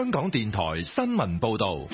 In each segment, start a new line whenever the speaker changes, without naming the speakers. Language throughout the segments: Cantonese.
香港電台新聞報道。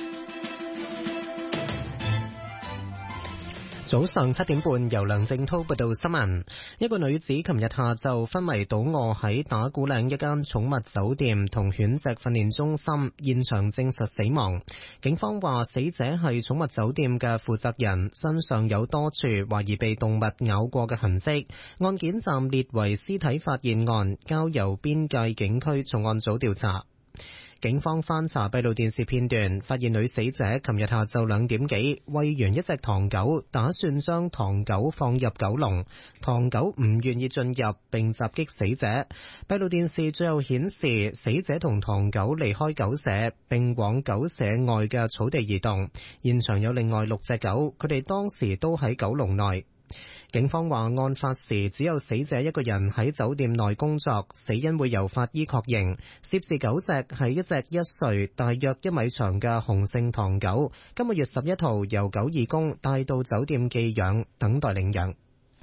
早上7點半，由梁正濤報道新聞。一個女子琴日下晝昏迷倒卧喺打鼓嶺一間寵物酒店同犬隻訓練中心，現場證實死亡。警方話死者係寵物酒店嘅負責人，身上有多處懷疑被動物咬過嘅痕跡。案件暫列為屍體發現案，交由邊界警區重案組調查。警方翻查閉路電視片段，發現女死者琴日下晝2點幾餵完一隻唐狗，打算將唐狗放入狗籠，唐狗唔願意進入並襲擊死者。閉路電視最後顯示死者同唐狗離開狗舍並往狗舍外嘅草地移動，現場有另外6隻狗，佢哋當時都喺狗籠內。警方話案發時只有死者一個人喺酒店內工作，死因會由法醫確認。涉事狗隻係一隻1歲大約1米長嘅雄性唐狗，今個月11號由狗義工帶到酒店寄養，等待領養。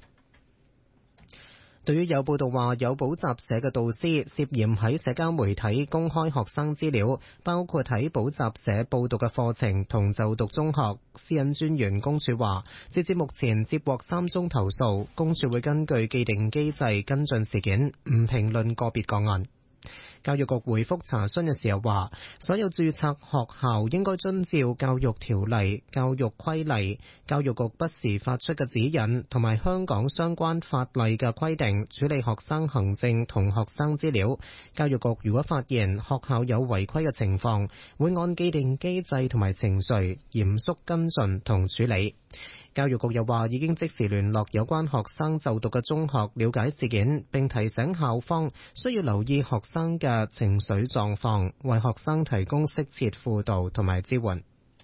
對於有報道話有補習社嘅導師涉嫌喺社交媒體公開學生資料，包括喺補習社報讀嘅課程同就讀中學，私隱專員公署話，截至目前接獲3宗投訴，公署會根據既定機制跟進事件，唔評論個別個案。教育局回覆查詢嘅時候話，所有註冊學校應該遵照教育條例、教育規例、教育局不時發出嘅指引同埋香港相關法例嘅規定處理學生行政同學生資料。教育局如果發現學校有違規嘅情況，會按既定機制同埋程序嚴肅跟進同處理。教育局又話已經即時聯絡有關學生就讀嘅中學了解事件，並提醒校方需要留意學生嘅情緒狀況，為學生提供適切輔導同埋支援。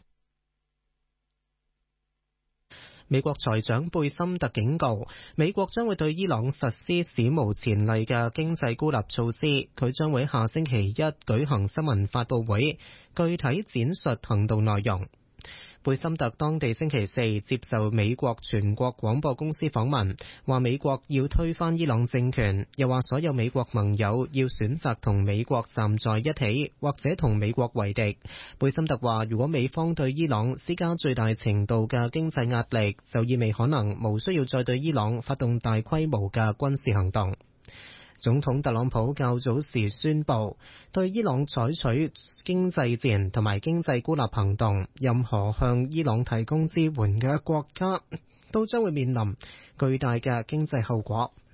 美國財長貝森特警告，美國將會對伊朗實施史無前例嘅經濟孤立措施。佢將會下星期一舉行新聞發佈會，具體展述行動內容。貝森特當地星期4接受美國全國廣播公司訪問，話美國要推翻伊朗政權，又話所有美國盟友要選擇同美國站在一起，或者同美國為敵。貝森特話，如果美方對伊朗施加最大程度嘅經濟壓力，就意味可能無需要再對伊朗發動大規模嘅軍事行動。總統特朗普較早時宣布，對伊朗採取經濟戰同埋經濟孤立行動，任何向伊朗提供支援嘅國家都將會面臨巨大嘅經濟後果。